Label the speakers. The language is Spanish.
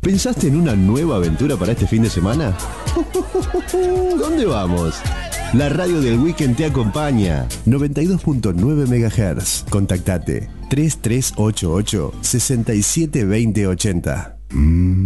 Speaker 1: ¿Pensaste en una nueva aventura para este fin de semana? ¿Dónde vamos? La radio del Weekend te acompaña. 92.9 MHz. Contactate 3388 672080.